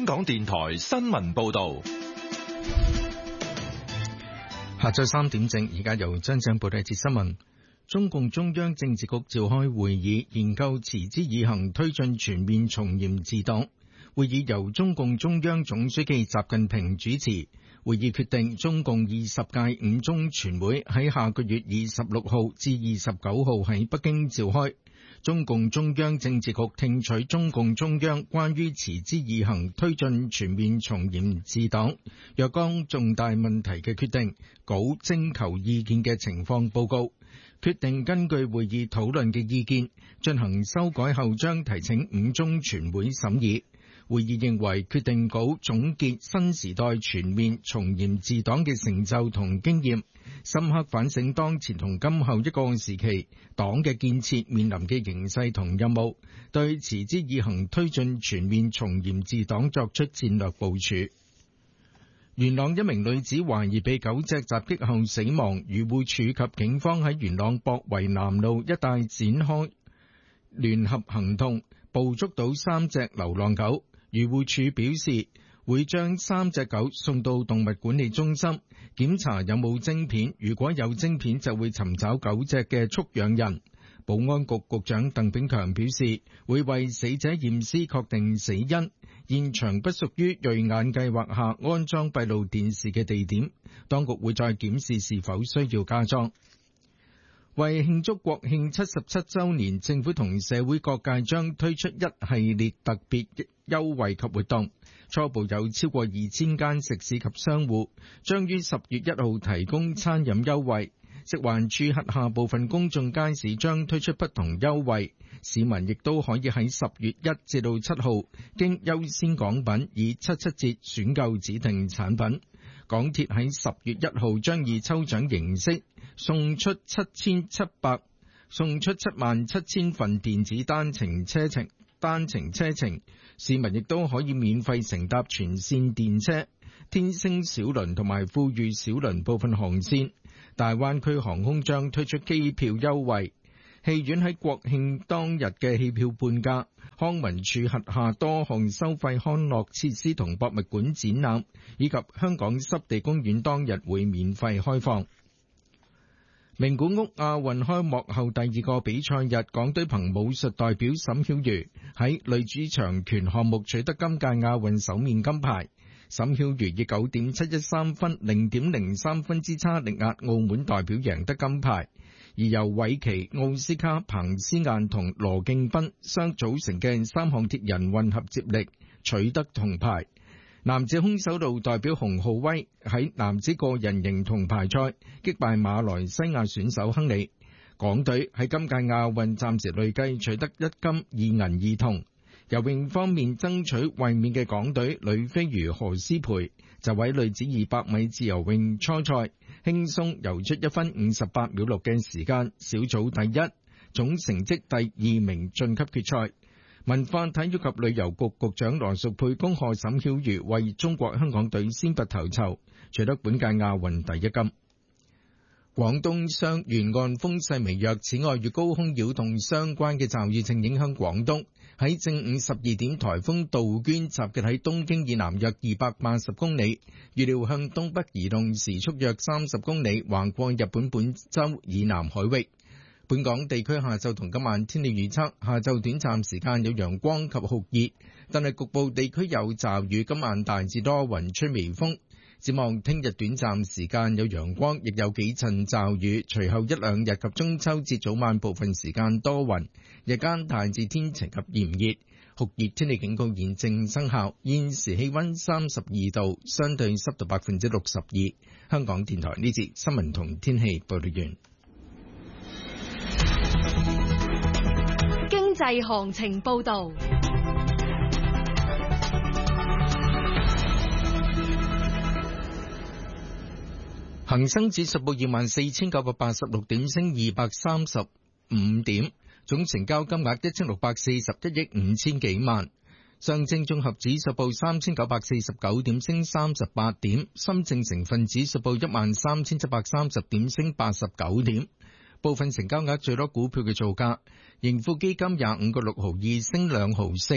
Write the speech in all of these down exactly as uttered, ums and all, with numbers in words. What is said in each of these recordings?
港電台新聞報道。 下晝三點正，而家由張正報道一節新聞。中共中央政治局召開會議，研究持之以恆推進全面從嚴治黨。會議由中共中央總書記習近平主持。會議決定，中共二十屆五中全會喺下個月二十六號至二十九號喺北京召開。中共中央政治局聽取中共中央關於持之以恆推進全面從嚴治黨若干重大問題嘅決定稿徵求意見嘅情況報告，決定根據會議討論嘅意見進行修改後，將提請五中全會審議。會議認為，決定稿總結新時代全面從嚴治黨嘅成就同經驗，深刻反省當前同今後一個時期黨嘅建設面臨嘅形勢同任務，對持之以恆推進全面從嚴治黨作出戰略部署。元朗一名女子懷疑被狗隻襲擊後死亡，漁護署及警方喺元朗博圍南路一帶展開聯合行動，捕捉到三隻流浪狗。漁護署表示，會將三隻狗送到動物管理中心檢查有冇晶片，如果有晶片就會尋找狗隻嘅畜養人。保安局局長鄧炳強表示，會為死者驗屍確定死因，現場不屬於銳眼計劃下安裝閉路電視嘅地點，當局會再檢視是否需要加裝。為慶祝國慶七十七週年，政府同社會各界將推出一系列特別優惠及活動，初步有超過二千間食肆及商戶將於十月一號提供餐飲優惠。食環署轄下部分公眾街市將推出不同優惠，市民亦都可以喺十月一至到七號經優先港品以七七折選購指定產品。港鐵喺十月一號將以抽獎形式送出七千七百送出七萬七千份電子單程車程單程車程，市民亦都可以免費乘搭全線電車、天星小輪同埋富裕小輪部分航線。大灣區航空將推出機票優惠，戲院喺國慶當日嘅戲票半價，康文署轄下多項收費康樂設施同博物館展覽，以及香港濕地公園當日會免費開放。名古屋亞運開幕後第二個比賽日，港隊憑武術代表沈曉瑜喺女子長拳項目取得今屆亞運首面金牌。沈曉瑜以九點七一三分、零點零三分之差力壓澳門代表贏得金牌，而由韋奇、奧斯卡、彭思晏同羅敬斌相組成嘅三項鐵人混合接力取得銅牌。男子空手道代表洪浩威喺男子個人型銅牌賽擊敗馬來西亞選手亨利。港隊喺今屆亞運暫時累計取得一金二銀二銅。游泳方面，爭取衛冕嘅港隊女飛魚何詩蓓就喺女子二百米自由泳初賽輕鬆游出一分五十八秒六嘅時間，小組第一，總成績第二名晉級決賽。文化體育及旅遊局局長羅淑佩恭賀沈曉瑜為中國香港隊先拔頭籌，取得本屆亞運第一金。廣東雙沿岸風勢微弱，此外與高空擾動相關嘅驟雨正影響廣東。喺正午十二點，颱風杜鵑集結喺東京以南約二百八十公里，預料向東北移動，時速約三十公里，橫過日本本州以南海域。本港地區下晝同今晚天氣預測，下晝短暫時間有陽光及酷熱，但係局部地區有驟雨，今晚大致多雲，吹微風。展望聽日短暫時間有陽光，亦有幾陣驟雨，隨後一兩日及中秋節早晚部分時間多雲，日間大致天晴及炎熱，酷熱天氣警告現正生效。現時氣溫三十二度，相對濕度百分之六十二。香港電台呢節新聞同天氣報道完。 經濟行情報道。 恒生指數報二萬四千九百八十六點，升二百三十五點，總成交金額一千六百四十一億五千幾萬。上證綜合指數報三千九百四十九點，升三十八點。深證成分指數報一萬三千七百三十點，升八十九點。部分成交額最多股票嘅造價，盈富基金廿五個六毫二升兩毫四，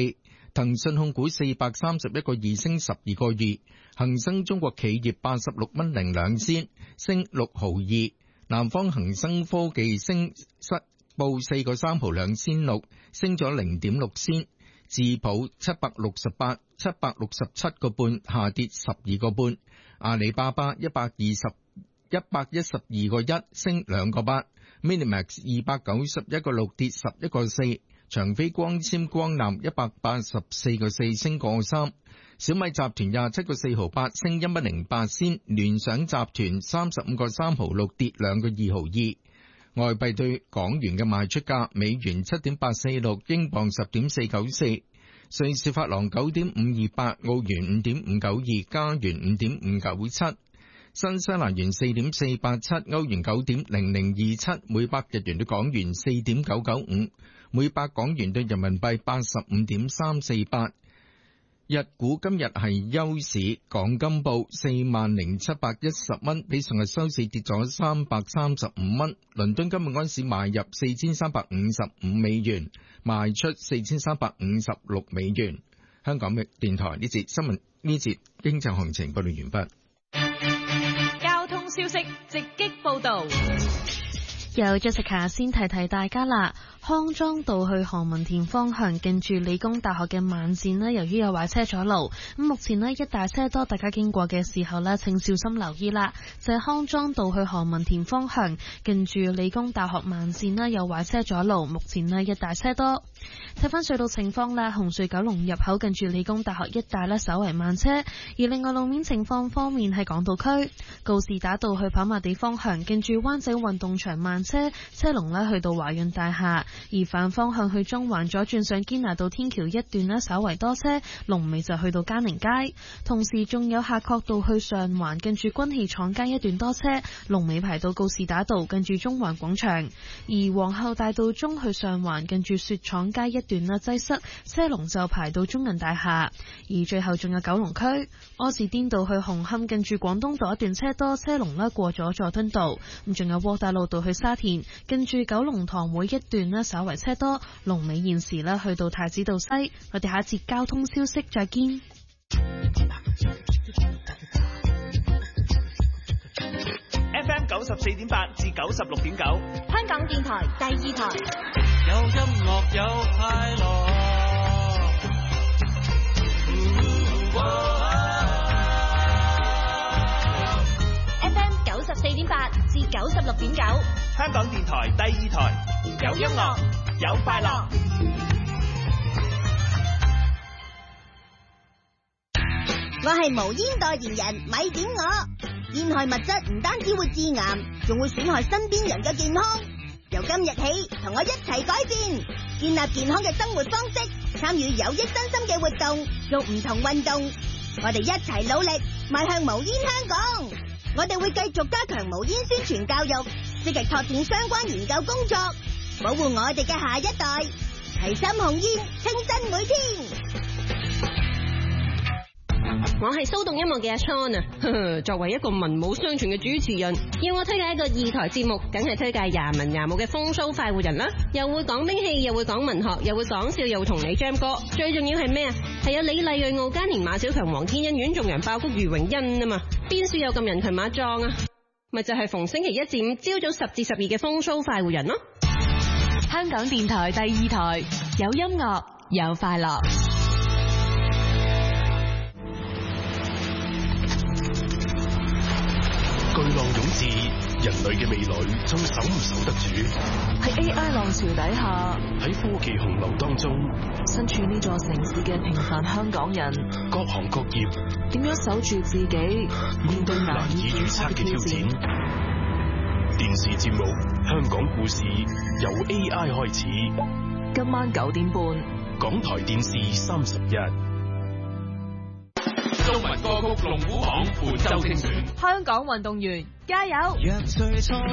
騰訊控股四百三十一個二升十二個二，恒生中國企業八十六蚊零兩仙升六毫二，南方恒生科技升失報四個三毫兩仙六升咗零點六仙，智普七百六十八七百六十七個半下跌十二個半，阿里巴巴一百二十一百一十二個一升兩個八，Minimax 二百九十一個六跌十一個四，長飛光纖光纜一百八十四個四升個三，小米集團廿七個四毫八升一蚊零八仙，聯想集團三十五個三毫六跌兩個二毫二。外幣對港元嘅賣出價：美元七點八四六，英鎊十點四九四，瑞士法郎九點五二八，澳元五點五九二，加元五點五九七。新西蘭元四點四八七，歐元九點零零二七，每百日元對港元四點九九五，每百港元對人民幣八十五點三四八。日股今日係休市，港金報四萬零七百一十蚊，比上日收市跌咗三百三十五蚊。倫敦今日安市買入四千三百五十五美元，賣出四千三百五十六美元。香港嘅電台呢節新聞，呢節經濟行情報道完畢。 交通消息直擊報道。 有 Jessica 先提提大家啦，康莊道去何文田方向近住理工大學嘅慢線呢，由於有壞車阻路，咁目前呢一大車多，大家經過嘅時候呢，請小心留意啦。就係康莊道去何文田方向近住理工大學慢線呢，有壞車阻路，目前呢一大車多。睇翻隧道情況啦，紅隧九龍入口近住理工大學一帶呢，稍為慢車。而另外路面情況方面，喺港島區告士打道去跑馬地方向近住灣仔運動場慢車，車龍呢去到華潤大廈。而反方向去中環左轉上堅拿道天橋一段呢，稍為多車，龍尾就去到嘉寧街。同時仲有夏慤道去上環近住軍器廠街一段多車，龍尾排到告士打道近住中環廣場。而皇后大道中去上環近住雪廠街一段呢，擠塞，車龍就排到中銀大廈。而最後仲有九龍區柯士甸道去紅磡近住廣東道一段車多，車龍呢過咗佐敦道。咁仲有窩打老道去沙田近住九龍塘會一段呢，稍為車多，龍尾現時呢去到太子道西。我哋下一節交通消息再見。 F M 九十四點八至九十六點九， 香港電台第二台。 有音樂有快樂。 F M 九十四點八至九十六點九， 香港電台第二台，有音樂有快樂。 我係無煙代言人，咪點我。煙害物質唔單止會致癌，仲會損害身邊人嘅健康。由今日起，同我一齊改變，建立健康嘅生活方式，參與有益身心嘅活動，做唔同運動。我哋一齊努力，邁向無煙香港。我哋會繼續加強無煙宣傳教育，積極拓展相關研究工作，保護我哋嘅下一代。齊心控煙，清新每天。 我係騷動音樂嘅阿 Chon 啊，作為一個文武雙全嘅主持人，要我推介一個二台節目，梗係推介廿文廿武嘅風騷快活人啦，又會講兵器，又會講文學，又會講笑，又會同你 jam 歌，最重要係咩啊？係有李麗蕊、敖嘉年、馬小強、黃天恩、阮仲陽、爆谷、余榮恩啊嘛，邊處有咁人群馬壯啊？咪就係、是、逢星期一至五朝早十至十二嘅風騷快活人咯。 香港電台第二台，有音樂有快樂。 巨浪湧至，人類嘅未來仲守唔守得住？ 喺 A I 浪潮底下， 喺科技洪流當中， 身處呢座城市嘅平凡香港人， 各行各業點樣守住自己，面對難以預測嘅挑戰？ 電視節目《香港故事》由 A I 開始， 今晚九點半， 港台電視三十一。 中文歌曲龍虎榜本周精選， 香港運動員加油！